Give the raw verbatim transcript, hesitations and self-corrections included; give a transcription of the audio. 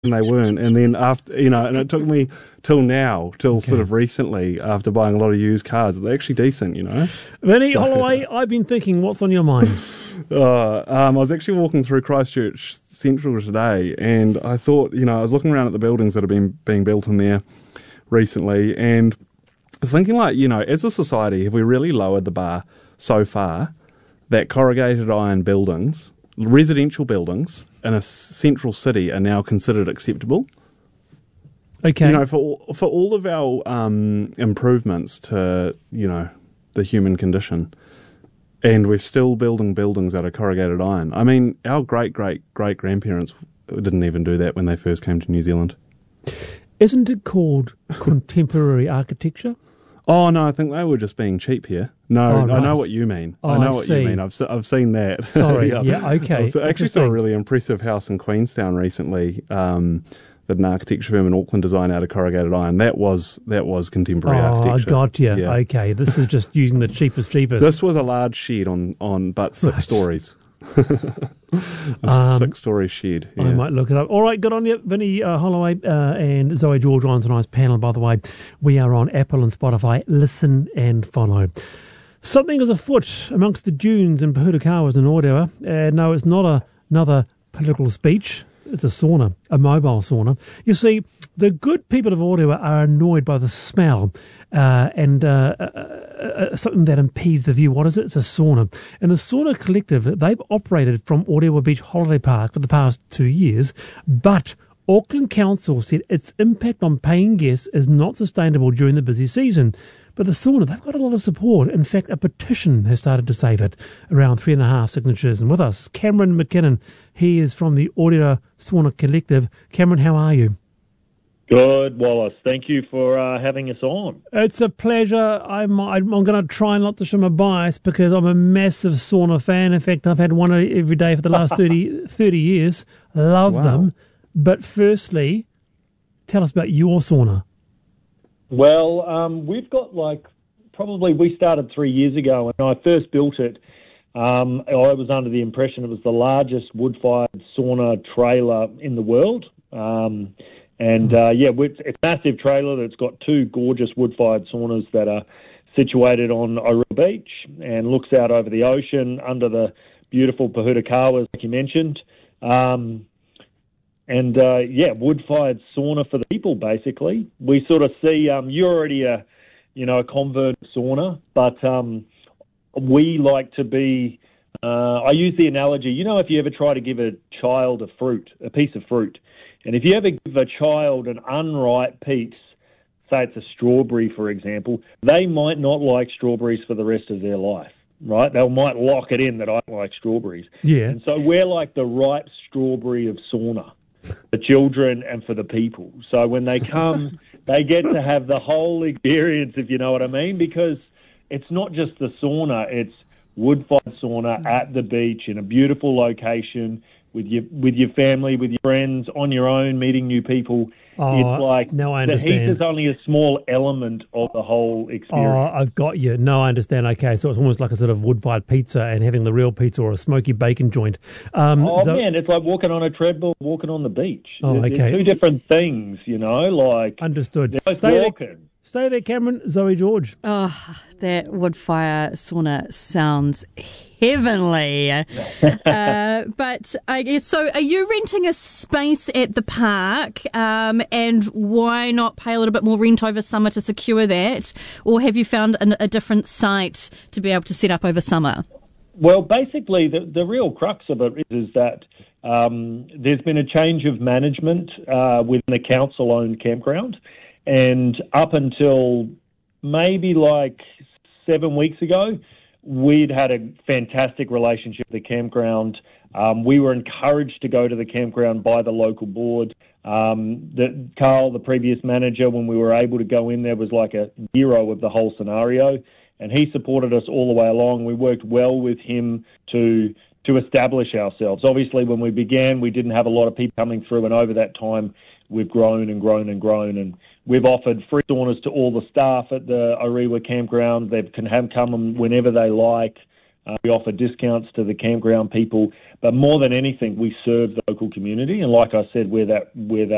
and they weren't. And then after, you know, and it took me till now, till Okay. sort of recently, after buying a lot of used cars, they're actually decent, you know. Vinny So- Holloway, I've been thinking, what's on your mind? Uh, um, I was actually walking through Christchurch Central today, and I thought, you know, I was looking around at the buildings that have been being built in there recently, and I was thinking, like, you know, as a society, have we really lowered the bar so far that corrugated iron buildings, residential buildings in a central city, are now considered acceptable? Okay. You know, for all, for all of our um, improvements to, you know, the human condition, and we're still building buildings out of corrugated iron. I mean, our great, great, great grandparents didn't even do that when they first came to New Zealand. Isn't it called contemporary architecture? Oh, no, I think they were just being cheap here. No, Oh, I right. know what you mean. Oh, I know I what see. you mean. I've se- I've seen that. Sorry, yeah, okay. So I actually saw a really impressive house in Queenstown recently um, that an architecture firm in Auckland designed out of corrugated iron. That was that was contemporary Oh, I architecture. got you. Yeah. Okay, this is just using the cheapest, cheapest. This was a large shed on, on but six Right. stories. A Um, six-story shed. I Yeah. might look it up. All right, good on you, Vinny uh, Holloway uh, and Zoe George on tonight's panel, by the way. We are on Apple and Spotify. Listen and follow. Something is afoot amongst the dunes in Pahutakawas in Orewa. Uh, no, it's not a, another political speech. It's a sauna, a mobile sauna. You see, the good people of Orewa are annoyed by the smell uh, and uh, uh, uh, something that impedes the view. What is it? It's a sauna. And the Sauna Collective, they've operated from Orewa Beach Holiday Park for the past two years, but Auckland Council said its impact on paying guests is not sustainable during the busy season. But the sauna, they've got a lot of support. In fact, a petition has started to save it, around three and a half signatures. And with us, Cameron McKinnon. He is from the Orewa Sauna Collective. Cameron, how are you? Good, Wallace. Thank you for uh, having us on. It's a pleasure. I'm, I'm going to try not to show my bias because I'm a massive sauna fan. In fact, I've had one every day for the last thirty, thirty years. Love Wow. them. But firstly, tell us about your sauna. Well, um, we've got like, probably we started three years ago, and when I first built it, um, I was under the impression it was the largest wood-fired sauna trailer in the world. Um, and uh, yeah, it's it's a massive trailer that's got two gorgeous wood-fired saunas that are situated on Orewa Beach and looks out over the ocean under the beautiful Pahutakawas, like you mentioned. Um, And, uh, yeah, wood-fired sauna for the people, basically. We sort of see, um, you're already a, you know, a convert sauna, but um, we like to be, uh, I use the analogy, you know, if you ever try to give a child a fruit, a piece of fruit, and if you ever give a child an unripe piece, say it's a strawberry, for example, they might not like strawberries for the rest of their life, right? They might lock it in that I don't like strawberries. Yeah. And so we're like the ripe strawberry of sauna. The children and for the people. So when they come, they get to have the whole experience, if you know what I mean, because it's not just the sauna, it's wood-fired sauna at the beach in a beautiful location with your with your family, with your friends, on your own, meeting new people. Oh, it's like now I the heat understand. is only a small element of the whole Oh, experience. I've got you. No, I understand. Okay, so it's almost like a sort of wood-fired pizza and having the real pizza or a smoky bacon joint. Um, Oh, so- man, it's like walking on a treadmill, walking on the beach. Oh, They're- they're okay. two different things, you know, like Understood. they're both Stay there, walking. stay there, Cameron. Zoe George. Oh, that wood fire sauna sounds heavenly. uh, but I guess so. Are you renting a space at the park? Um, and why not pay a little bit more rent over summer to secure that? Or have you found an, a different site to be able to set up over summer? Well, basically, the, the real crux of it is, is that um, there's been a change of management uh, within the council-owned campground. And up until maybe like seven weeks ago, we'd had a fantastic relationship with the campground. Um, we were encouraged to go to the campground by the local board. Um, the, Carl, the previous manager, when we were able to go in there, was like a hero of the whole scenario. And he supported us all the way along. We worked well with him to to establish ourselves. Obviously, when we began, we didn't have a lot of people coming through, and over that time, we've grown and grown and grown. And we've offered free saunas to all the staff at the Orewa campground. They can have come whenever they like. Uh, we offer discounts to the campground people. But more than anything, we serve the local community. And like I said, we're that we're that